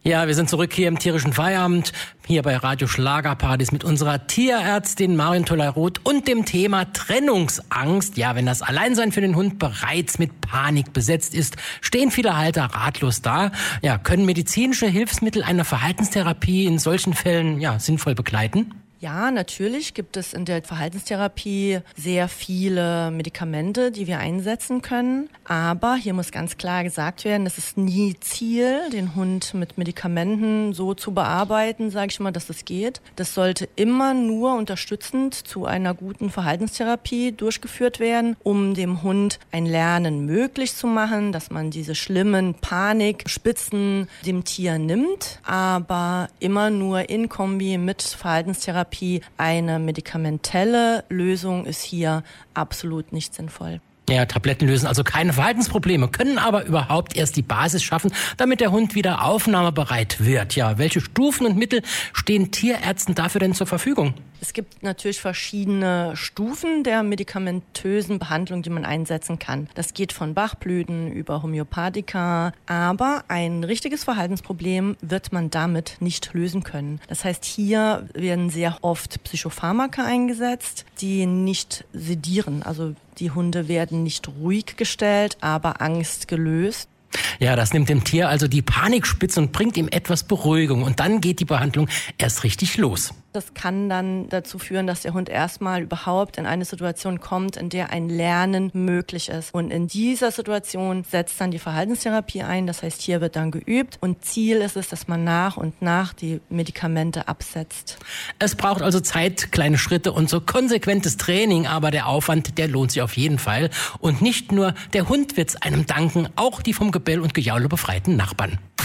Ja, wir sind zurück hier im tierischen Feierabend, hier bei Radio Schlagerpartys mit unserer Tierärztin Marion Tolleroth und dem Thema Trennungsangst. Ja, wenn das Alleinsein für den Hund bereits mit Panik besetzt ist, stehen viele Halter ratlos da. Ja, können medizinische Hilfsmittel eine Verhaltenstherapie in solchen Fällen sinnvoll begleiten? Ja, natürlich gibt es in der Verhaltenstherapie sehr viele Medikamente, die wir einsetzen können. Aber hier muss ganz klar gesagt werden, es ist nie Ziel, den Hund mit Medikamenten so zu bearbeiten, sage ich mal, dass es geht. Das sollte immer nur unterstützend zu einer guten Verhaltenstherapie durchgeführt werden, um dem Hund ein Lernen möglich zu machen, dass man diese schlimmen Panikspitzen dem Tier nimmt, aber immer nur in Kombi mit Verhaltenstherapie. Eine medikamentelle Lösung ist hier absolut nicht sinnvoll. Ja, Tabletten lösen also keine Verhaltensprobleme, können aber überhaupt erst die Basis schaffen, damit der Hund wieder aufnahmebereit wird. Ja, welche Stufen und Mittel stehen Tierärzten dafür denn zur Verfügung? Es gibt natürlich verschiedene Stufen der medikamentösen Behandlung, die man einsetzen kann. Das geht von Bachblüten über Homöopathika, aber ein richtiges Verhaltensproblem wird man damit nicht lösen können. Das heißt, hier werden sehr oft Psychopharmaka eingesetzt, die nicht sedieren. Also die Hunde werden nicht ruhig gestellt, aber Angst gelöst. Ja, das nimmt dem Tier also die Panikspitze und bringt ihm etwas Beruhigung. Und dann geht die Behandlung erst richtig los. Das kann dann dazu führen, dass der Hund erstmal überhaupt in eine Situation kommt, in der ein Lernen möglich ist. Und in dieser Situation setzt dann die Verhaltenstherapie ein. Das heißt, hier wird dann geübt. Und Ziel ist es, dass man nach und nach die Medikamente absetzt. Es braucht also Zeit, kleine Schritte und so konsequentes Training. Aber der Aufwand, der lohnt sich auf jeden Fall. Und nicht nur der Hund wird's einem danken, auch die vom Gebell und Gejaule befreiten Nachbarn.